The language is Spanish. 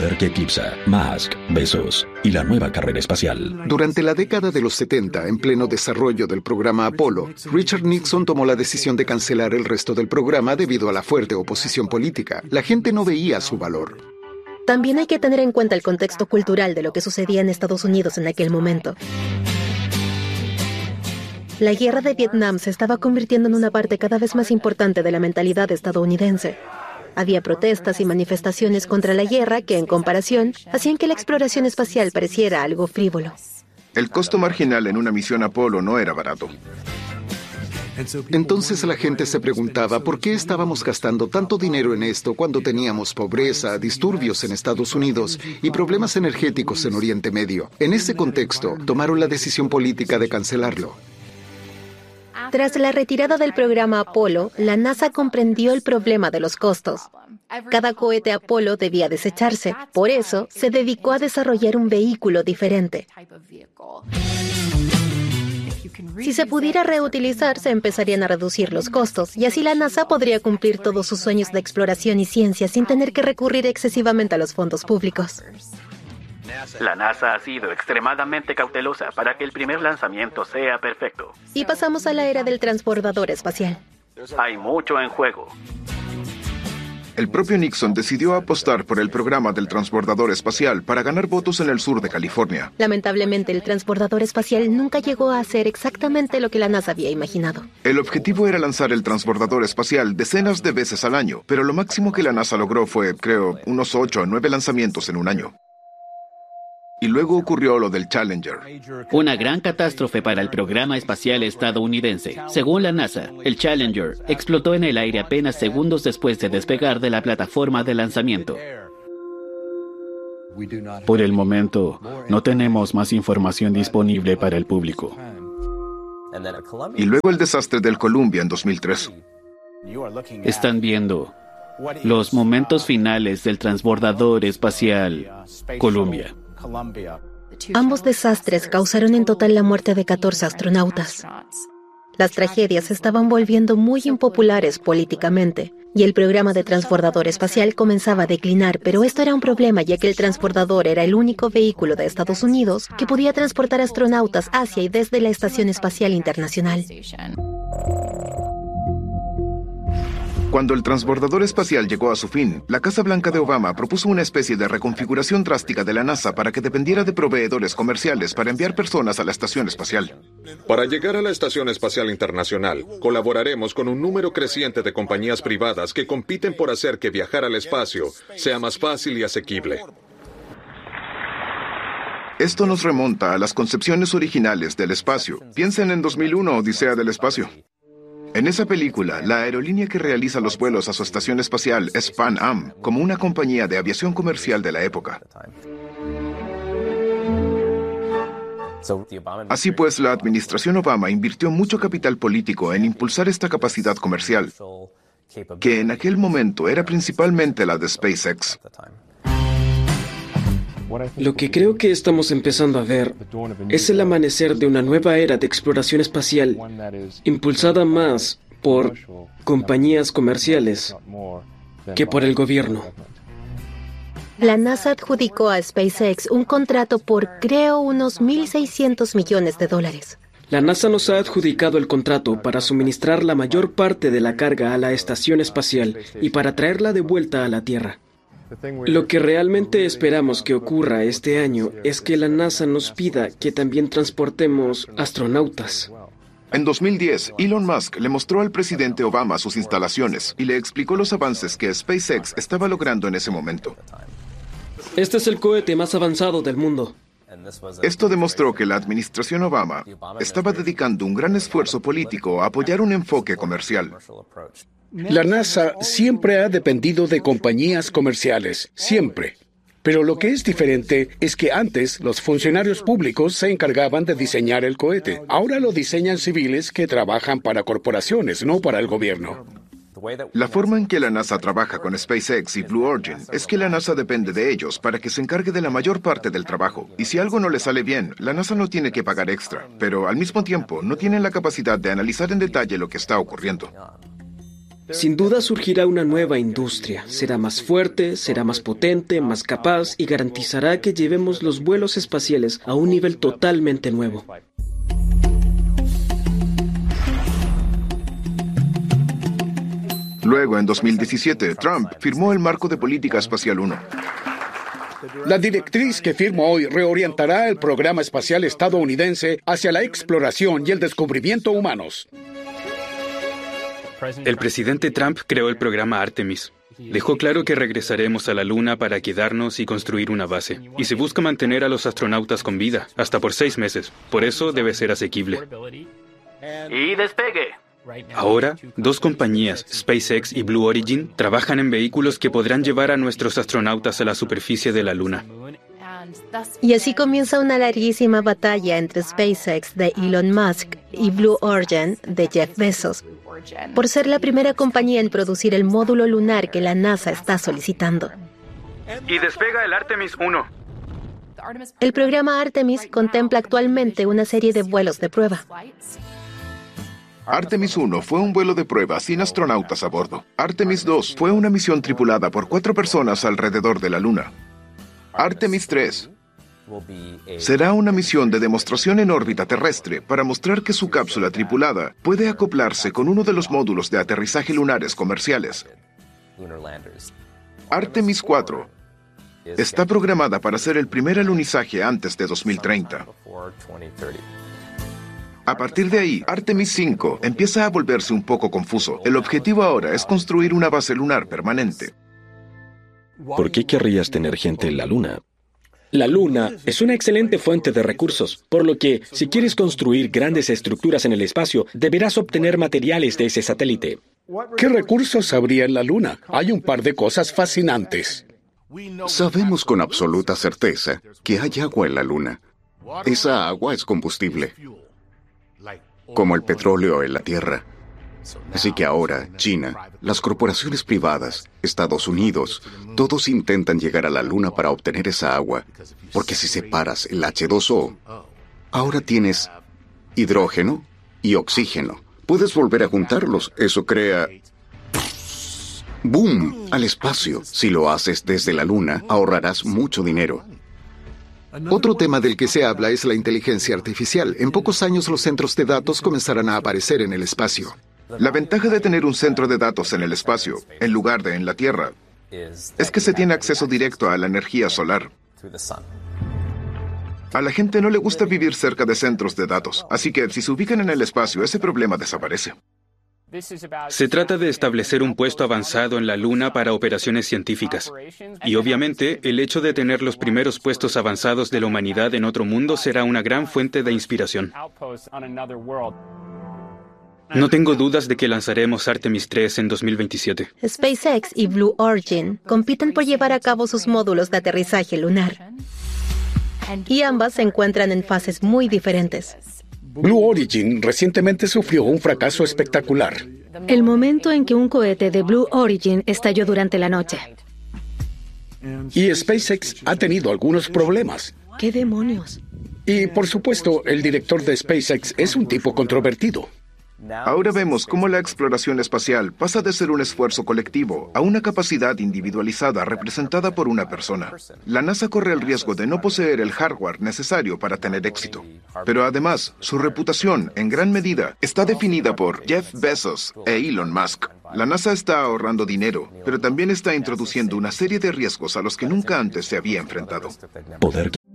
poder que eclipsa, Musk, Bezos y la nueva carrera espacial. Durante la década de los 70, en pleno desarrollo del programa Apolo, Richard Nixon tomó la decisión de cancelar el resto del programa debido a la fuerte oposición política. La gente no veía su valor. También hay que tener en cuenta el contexto cultural de lo que sucedía en Estados Unidos en aquel momento. La guerra de Vietnam se estaba convirtiendo en una parte cada vez más importante de la mentalidad estadounidense. Había protestas y manifestaciones contra la guerra que, en comparación, hacían que la exploración espacial pareciera algo frívolo. El costo marginal en una misión Apolo no era barato. Entonces la gente se preguntaba por qué estábamos gastando tanto dinero en esto cuando teníamos pobreza, disturbios en Estados Unidos y problemas energéticos en Oriente Medio. En ese contexto, tomaron la decisión política de cancelarlo. Tras la retirada del programa Apolo, la NASA comprendió el problema de los costos. Cada cohete Apolo debía desecharse. Por eso, se dedicó a desarrollar un vehículo diferente. Si se pudiera reutilizar, se empezarían a reducir los costos, y así la NASA podría cumplir todos sus sueños de exploración y ciencia sin tener que recurrir excesivamente a los fondos públicos. La NASA ha sido extremadamente cautelosa para que el primer lanzamiento sea perfecto. Y pasamos a la era del transbordador espacial. Hay mucho en juego. El propio Nixon decidió apostar por el programa del transbordador espacial para ganar votos en el sur de California. Lamentablemente, el transbordador espacial nunca llegó a hacer exactamente lo que la NASA había imaginado. El objetivo era lanzar el transbordador espacial decenas de veces al año, pero lo máximo que la NASA logró fue, creo, unos 8 o 9 lanzamientos en un año. Y luego ocurrió lo del Challenger. Una gran catástrofe para el programa espacial estadounidense. Según la NASA, el Challenger explotó en el aire apenas segundos después de despegar de la plataforma de lanzamiento. Por el momento, no tenemos más información disponible para el público. Y luego el desastre del Columbia en 2003. Están viendo los momentos finales del transbordador espacial Columbia. Ambos desastres causaron en total la muerte de 14 astronautas. Las tragedias se estaban volviendo muy impopulares políticamente, y el programa de transbordador espacial comenzaba a declinar, pero esto era un problema ya que el transbordador era el único vehículo de Estados Unidos que podía transportar astronautas hacia y desde la Estación Espacial Internacional. Cuando el transbordador espacial llegó a su fin, la Casa Blanca de Obama propuso una especie de reconfiguración drástica de la NASA para que dependiera de proveedores comerciales para enviar personas a la estación espacial. Para llegar a la Estación Espacial Internacional, colaboraremos con un número creciente de compañías privadas que compiten por hacer que viajar al espacio sea más fácil y asequible. Esto nos remonta a las concepciones originales del espacio. Piensen en 2001, Odisea del Espacio. En esa película, la aerolínea que realiza los vuelos a su estación espacial es Pan Am, como una compañía de aviación comercial de la época. Así pues, la administración Obama invirtió mucho capital político en impulsar esta capacidad comercial, que en aquel momento era principalmente la de SpaceX. Lo que creo que estamos empezando a ver es el amanecer de una nueva era de exploración espacial, impulsada más por compañías comerciales que por el gobierno. La NASA adjudicó a SpaceX un contrato por, creo, unos $1.600 millones. La NASA nos ha adjudicado el contrato para suministrar la mayor parte de la carga a la estación espacial y para traerla de vuelta a la Tierra. Lo que realmente esperamos que ocurra este año es que la NASA nos pida que también transportemos astronautas. En 2010, Elon Musk le mostró al presidente Obama sus instalaciones y le explicó los avances que SpaceX estaba logrando en ese momento. Este es el cohete más avanzado del mundo. Esto demostró que la administración Obama estaba dedicando un gran esfuerzo político a apoyar un enfoque comercial. La NASA siempre ha dependido de compañías comerciales, siempre. Pero lo que es diferente es que antes los funcionarios públicos se encargaban de diseñar el cohete. Ahora lo diseñan civiles que trabajan para corporaciones, no para el gobierno. La forma en que la NASA trabaja con SpaceX y Blue Origin es que la NASA depende de ellos para que se encargue de la mayor parte del trabajo. Y si algo no le sale bien, la NASA no tiene que pagar extra, pero al mismo tiempo no tienen la capacidad de analizar en detalle lo que está ocurriendo. Sin duda surgirá una nueva industria. Será más fuerte, será más potente, más capaz y garantizará que llevemos los vuelos espaciales a un nivel totalmente nuevo. Luego, en 2017, Trump firmó el Marco de Política Espacial 1. La directriz que firmo hoy reorientará el programa espacial estadounidense hacia la exploración y el descubrimiento humanos. El presidente Trump creó el programa Artemis. Dejó claro que regresaremos a la Luna para quedarnos y construir una base. Y se busca mantener a los astronautas con vida, hasta por 6 meses. Por eso debe ser asequible. Y despegue. Ahora, 2 compañías, SpaceX y Blue Origin, trabajan en vehículos que podrán llevar a nuestros astronautas a la superficie de la Luna. Y así comienza una larguísima batalla entre SpaceX de Elon Musk y Blue Origin de Jeff Bezos, por ser la primera compañía en producir el módulo lunar que la NASA está solicitando. Y despega el Artemis 1. El programa Artemis contempla actualmente una serie de vuelos de prueba. Artemis 1 fue un vuelo de prueba sin astronautas a bordo. Artemis 2 fue una misión tripulada por 4 personas alrededor de la Luna. Artemis 3 será una misión de demostración en órbita terrestre para mostrar que su cápsula tripulada puede acoplarse con uno de los módulos de aterrizaje lunares comerciales. Artemis 4 está programada para hacer el primer alunizaje antes de 2030. A partir de ahí, Artemis 5 empieza a volverse un poco confuso. El objetivo ahora es construir una base lunar permanente. ¿Por qué querrías tener gente en la Luna? La Luna es una excelente fuente de recursos, por lo que, si quieres construir grandes estructuras en el espacio, deberás obtener materiales de ese satélite. ¿Qué recursos habría en la Luna? Hay un par de cosas fascinantes. Sabemos con absoluta certeza que hay agua en la Luna. Esa agua es combustible, como el petróleo en la Tierra. Así que ahora, China, las corporaciones privadas, Estados Unidos, todos intentan llegar a la Luna para obtener esa agua, porque si separas el H2O, ahora tienes hidrógeno y oxígeno. Puedes volver a juntarlos, eso crea ¡boom! Al espacio. Si lo haces desde la Luna, ahorrarás mucho dinero. Otro tema del que se habla es la inteligencia artificial. En pocos años los centros de datos comenzarán a aparecer en el espacio. La ventaja de tener un centro de datos en el espacio, en lugar de en la Tierra, es que se tiene acceso directo a la energía solar. A la gente no le gusta vivir cerca de centros de datos, así que si se ubican en el espacio, ese problema desaparece. Se trata de establecer un puesto avanzado en la Luna para operaciones científicas. Y obviamente, el hecho de tener los primeros puestos avanzados de la humanidad en otro mundo será una gran fuente de inspiración. No tengo dudas de que lanzaremos Artemis 3 en 2027. SpaceX y Blue Origin compiten por llevar a cabo sus módulos de aterrizaje lunar. Y ambas se encuentran en fases muy diferentes. Blue Origin recientemente sufrió un fracaso espectacular. El momento en que un cohete de Blue Origin estalló durante la noche. Y SpaceX ha tenido algunos problemas. ¿Qué demonios? Y, por supuesto, el director de SpaceX es un tipo controvertido. Ahora vemos cómo la exploración espacial pasa de ser un esfuerzo colectivo a una capacidad individualizada representada por una persona. La NASA corre el riesgo de no poseer el hardware necesario para tener éxito. Pero además, su reputación, en gran medida, está definida por Jeff Bezos e Elon Musk. La NASA está ahorrando dinero, pero también está introduciendo una serie de riesgos a los que nunca antes se había enfrentado.